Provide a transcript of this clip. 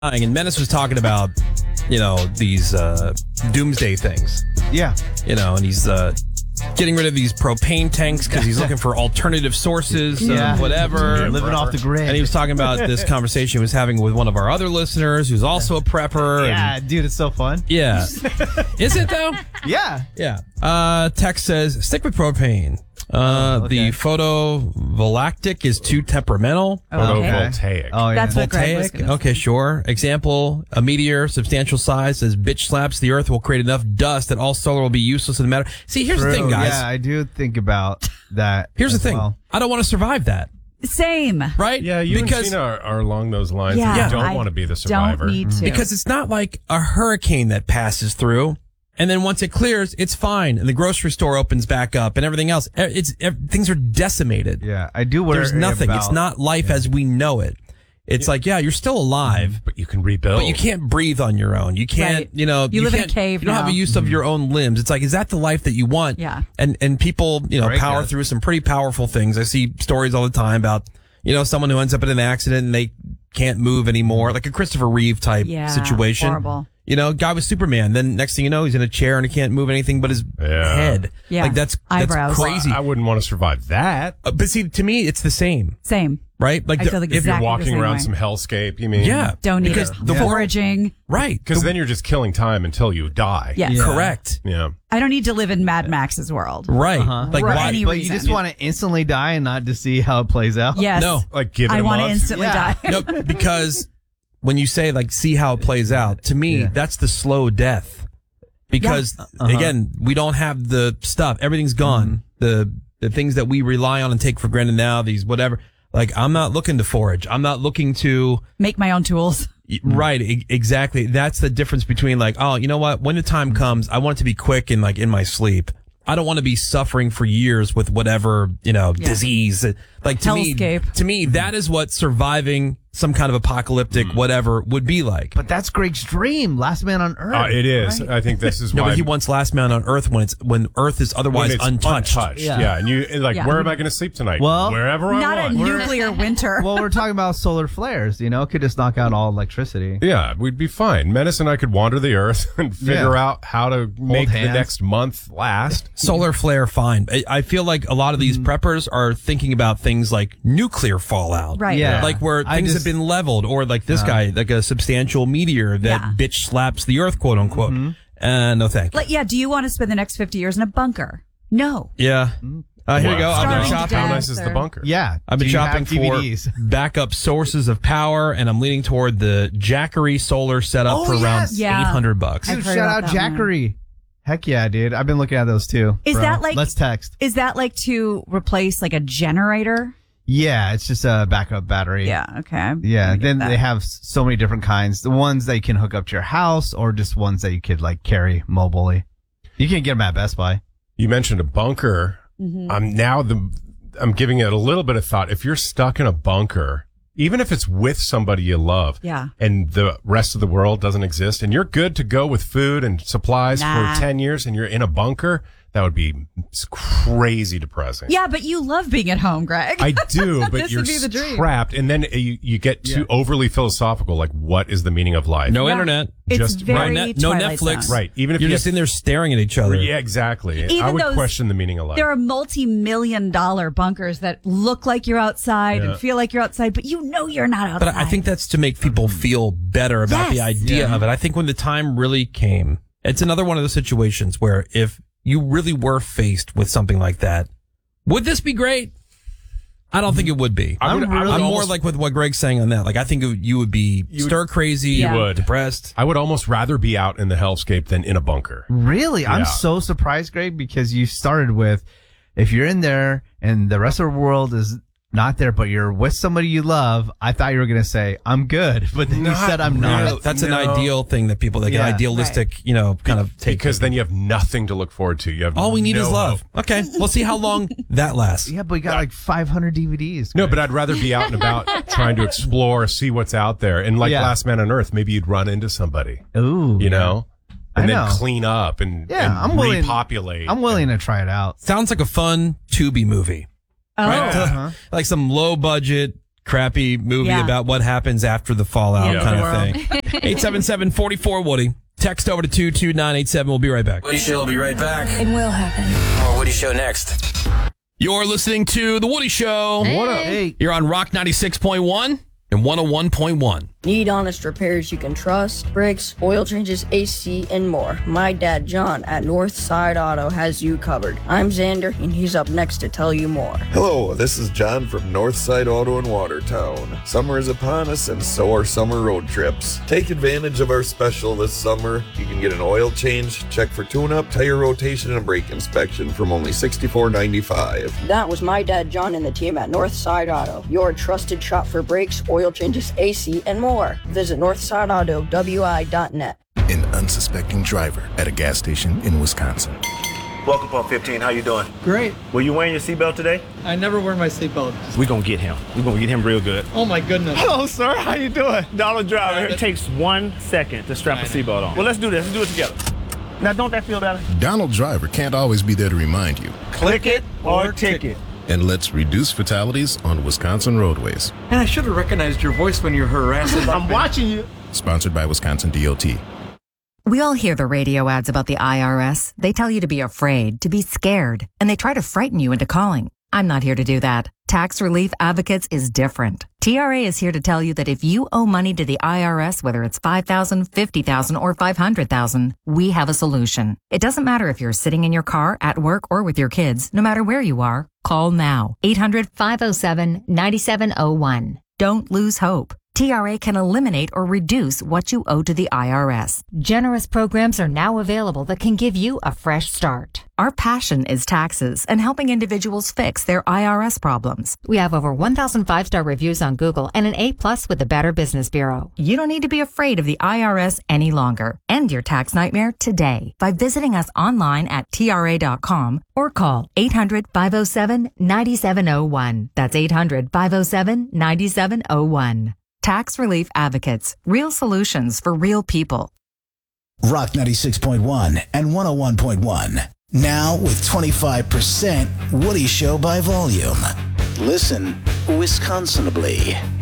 And Menace was talking about, these doomsday things. Yeah. And he's getting rid of these propane tanks because he's looking for alternative sources of whatever. Living off the grid. And he was talking about this conversation he was having with one of our other listeners who's also a prepper. Yeah, dude, it's so fun. Yeah. Is it, though? Yeah. Yeah. Text says, stick with propane. The photovoltaic is too temperamental. Photovoltaic. Oh, yeah. That's what Greg was gonna say. Okay, sure. Example, a meteor, substantial size, says bitch slaps the earth will create enough dust that all solar will be useless in the matter. See, here's the thing, guys. Yeah, I do think about that. Here's the thing. well. I don't want to survive that. Same. Right? Yeah, you and Gina are along those lines. Yeah, You don't want to be the survivor. Don't need to. Because it's not like a hurricane that passes through. And then once it clears, it's fine. And the grocery store opens back up and everything else. Things are decimated. Yeah, I do worry There's nothing. about- It's not life as we know it. It's like, you're still alive. But you can rebuild. But you can't breathe on your own. You can't, Right. you live in a can't- cave You don't have now. a use of your own limbs. It's like, is that the life that you want? Yeah. And people, Great, power guys. through some pretty powerful things. I see stories all the time about, someone who ends up in an accident and they can't move anymore, like a Christopher Reeve type situation. Horrible. Guy was Superman. Then next thing you know, he's in a chair and he can't move anything but his head. Yeah. Like that's Eyebrows. crazy. I wouldn't want to survive that. But see, to me, it's the same, Same. right? Like I feel like if If you're Exactly the walking same around way. some hellscape, you mean? yeah, Don't need because it. the world- Foraging. right? Because then you're just killing time until you die. Yes. Correct. Yeah. I don't need to live in Mad Max's world. Right. Like For why? any But you reason. just want to instantly die and not to see how it plays out? Yes. No. Like give it I a want to month. instantly Yeah. die. No, because when you say like see how it plays out, to me that's the slow death. Because again, we don't have the stuff. Everything's gone. The things that we rely on and take for granted now, these whatever. Like I'm not looking to forage. I'm not looking to Make my own tools. right. Exactly. That's the difference between like, oh, you know what? When the time comes, I want it to be quick and like in my sleep. I don't want to be suffering for years with whatever, disease. Like Hellscape. to me, that is what surviving some kind of apocalyptic whatever would be like. But that's Greg's dream. Last man on earth. It is. right? I think this is No, why. but he wants last man on earth when Earth is when otherwise it's untouched. Yeah. And you like, Yeah. where am I going to sleep tonight? Well, wherever Not I a want. nuclear winter. Well, we're talking about solar flares. It could just knock out all electricity. Yeah, we'd be fine. Menace and I could wander the earth and figure out how to make the hands. next month last. Solar flare, fine. I feel like a lot of these preppers are thinking about things like nuclear fallout. Right. Yeah. Like where I things just- have been leveled, or like this guy, like a substantial meteor that Yeah. bitch slaps the earth, quote unquote. No thank you. Do you want to spend the next 50 years in a bunker? No. Yeah. Here you go. I've been Starving to shopping. How death nice is the or- bunker? Yeah. I've been Do you shopping have for DVDs? backup sources of power, and I'm leaning toward the Jackery solar setup Oh, for around yes. Yeah. $800. I've Dude, heard shout about out that one. Jackery. Heck yeah, dude. I've been looking at those too. Is bro. that like- Let's text. Is that like to replace like a generator? Yeah, it's just a backup battery. Yeah. Okay. Yeah, I get then that. they have so many different kinds. The ones that you can hook up to your house or just ones that you could like carry mobilely. You can get them at Best Buy. You mentioned a bunker. I'm giving it a little bit of thought. If you're stuck in a bunker, even if it's with somebody you love, Yeah. and the rest of the world doesn't exist, and you're good to go with food and supplies Nah. for 10 years, and you're in a bunker, that would be crazy depressing. Yeah, but you love being at home, Greg. I do, but This you're would be the dream. trapped, and then you get too overly philosophical. Like, what is the meaning of life? No Yeah. internet. It's Just- very no Twilight Netflix. Zone. Right. Even if You're you just have- in there staring at each other. Yeah, exactly. Even I would those- question the meaning of life. There are multi-million-dollar bunkers that look like you're outside Yeah. and feel like you're outside, but you know you're not outside. But I think that's to make people feel better about the Yes. idea of it. I think when the time really came, it's another one of those situations where if you really were faced with something like that, would this be great? I don't think it would be. I would I'm more almost- like with what Greg's saying on that. Like, I think you would be stir crazy, You would. depressed. I would almost rather be out in the hellscape than in a bunker. Really? I'm Yeah. so surprised, Greg, because you started with if you're in there and the rest of the world is not there, but you're with somebody you love, I thought you were going to say, I'm good. But then you said, I'm not. That's an No. ideal thing that people, like Yeah. an idealistic, kind of take. Because then you have nothing to look forward to. You have all we need no is love. hope. Okay, we'll see how long that lasts. Yeah, but you got like 500 DVDs. No, Greg. but I'd rather be out and about trying to explore, see what's out there. And like Yeah. Last Man on Earth, maybe you'd run into somebody, Ooh. you know? And I then know. clean up and, Yeah, and I'm willing- repopulate. I'm willing to try it out. Sounds like a fun Tubi movie. Oh. Right? Like some low budget crappy movie about what happens after the fallout kind of thing. 877-44-WOODY. Text over to 22987. We'll be right back. Woody Show will be right back. It will happen. More Woody Show next. You're listening to The Woody Show. Hey. What up? Hey. You're on Rock 96.1 and 101.1. Need honest repairs you can trust, brakes, oil changes, AC, and more. My dad, John, at Northside Auto has you covered. I'm Xander, and he's up next to tell you more. Hello, this is John from Northside Auto in Watertown. Summer is upon us, and so are summer road trips. Take advantage of our special this summer. You can get an oil change, check for tune-up, tire rotation, and brake inspection from only $64.95. That was my dad, John, and the team at Northside Auto, your trusted shop for brakes, oil changes, AC, and more. Visit northsideautowi.net. An unsuspecting driver at a gas station in Wisconsin. Welcome, Pump 15. How you doing? Great. Were you wearing your seatbelt today? I never wear my seatbelt. We're going to get him. We're going to get him real good. Oh, my goodness. Hello, sir. How you doing? Donald Driver. It takes 1 second to strap a seatbelt on. Well, let's do this. Let's do it together. Now, don't that feel better? Donald Driver can't always be there to remind you. Click it or ticket. And let's reduce fatalities on Wisconsin roadways. And I should have recognized your voice when you're harassing. I'm watching you. Sponsored by Wisconsin DOT. We all hear the radio ads about the IRS. They tell you to be afraid, to be scared, and they try to frighten you into calling. I'm not here to do that. Tax Relief Advocates is different. TRA is here to tell you that if you owe money to the IRS, whether it's $5,000, $50,000, or $500,000, we have a solution. It doesn't matter if you're sitting in your car, at work, or with your kids. No matter where you are, call now. 800-507-9701. Don't lose hope. TRA can eliminate or reduce what you owe to the IRS. Generous programs are now available that can give you a fresh start. Our passion is taxes and helping individuals fix their IRS problems. We have over 1,000 5-star reviews on Google and an A+ with the Better Business Bureau. You don't need to be afraid of the IRS any longer. End your tax nightmare today by visiting us online at TRA.com or call 800-507-9701. That's 800-507-9701. Tax Relief Advocates. Real solutions for real people. Rock 96.1 and 101.1. Now with 25% Woody Show by volume. Listen Wisconsinably.